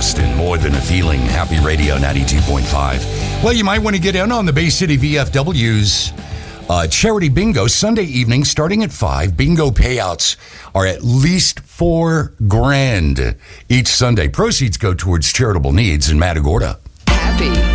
Austin, more than a feeling. Happy Radio 92.5. Well, you might want to get in on the Bay City VFW's charity bingo Sunday evening starting at 5. Bingo payouts are at least $4,000 each Sunday. Proceeds go towards charitable needs in Matagorda. Happy